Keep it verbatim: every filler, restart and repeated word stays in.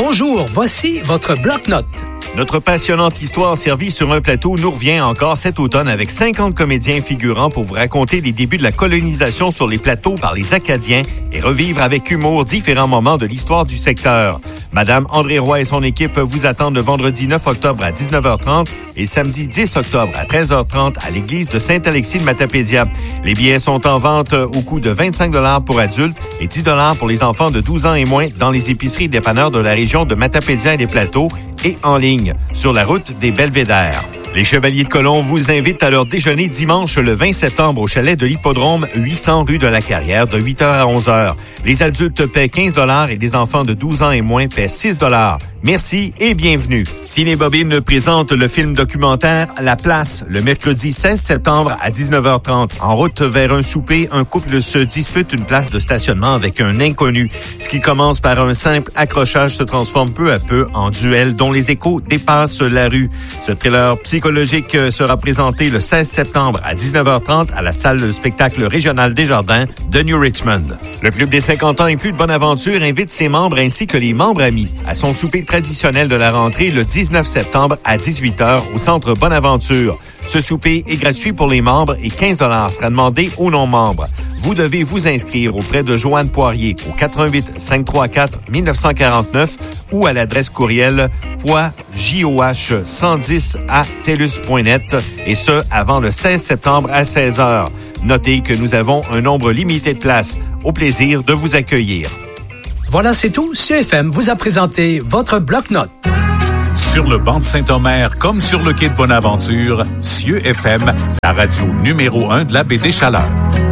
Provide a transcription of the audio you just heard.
Bonjour, voici votre bloc-notes. Notre passionnante histoire servie sur un plateau nous revient encore cet automne avec cinquante comédiens figurants pour vous raconter les débuts de la colonisation sur les plateaux par les Acadiens et revivre avec humour différents moments de l'histoire du secteur. Madame André Roy et son équipe vous attendent le vendredi neuf octobre à dix-neuf heures trente et samedi dix octobre à treize heures trente à l'église de Saint-Alexis de Matapédia. Les billets sont en vente au coût de vingt-cinq dollars pour adultes et dix dollars pour les enfants de douze ans et moins dans les épiceries et dépanneurs de la région de Matapédia et des Plateaux et en ligne sur la route des Belvédères. Les Chevaliers de Colomb vous invitent à leur déjeuner dimanche le vingt septembre au chalet de l'Hippodrome, huit cents rue de la Carrière, de huit heures à onze heures. Les adultes paient quinze dollars et les enfants de douze ans et moins paient six dollars. Merci et bienvenue. Cinébobine présente le film documentaire La Place, le mercredi seize septembre à dix-neuf heures trente. En route vers un souper, un couple se dispute une place de stationnement avec un inconnu. Ce qui commence par un simple accrochage se transforme peu à peu en duel dont les échos dépassent la rue. Ce thriller psychologique sera présenté le seize septembre à dix-neuf heures trente à la salle de spectacle régionale Desjardins de New Richmond. Le Club des cinquante ans et plus de Bonaventure invite ses membres ainsi que les membres amis à son souper traditionnel de la rentrée le dix-neuf septembre à dix-huit heures au Centre Bonaventure. Ce souper est gratuit pour les membres et quinze dollars sera demandé aux non-membres. Vous devez vous inscrire auprès de Joanne Poirier au quatre un huit, cinq trois quatre, mille neuf cent quarante-neuf ou à l'adresse courriel poids joh cent dix à telus point net et ce avant le seize septembre à seize heures. Notez que nous avons un nombre limité de places. Au plaisir de vous accueillir. Voilà, c'est tout. C E F M vous a présenté votre bloc-notes. Sur le banc de Saint-Omer, comme sur le quai de Bonaventure, C E F M, la radio numéro un de la baie des Chaleurs.